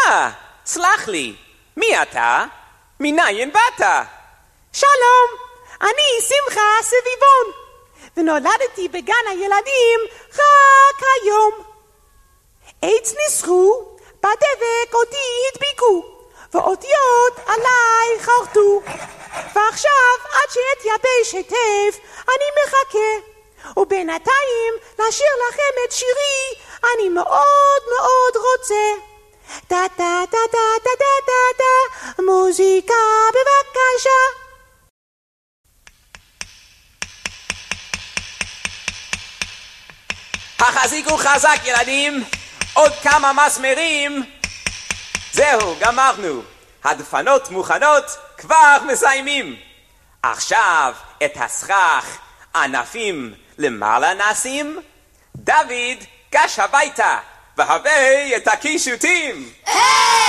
סלח לי, מי אתה? מניין באת? שלום, אני שמחה סביבון, ונולדתי בגן הילדים רק היום. עץ ניסחו, בדבק אותי הדביקו, ואותיות עליי חרטו. ועכשיו עד שאתייבש היטב אני מחכה, ובינתיים לשיר לכם את שירי אני מאוד מאוד רוצה. דה דה דה דה דה דה דה דה, מוזיקה בבקשה. החזיקו חזק ילדים, עוד כמה מסמרים. זהו, גמרנו. הדפנות מוכנות, כבר מסיימים. עכשיו את הסכך ענפים למעלה נשים. דוד, גש הביתה והבא את הקישוטים.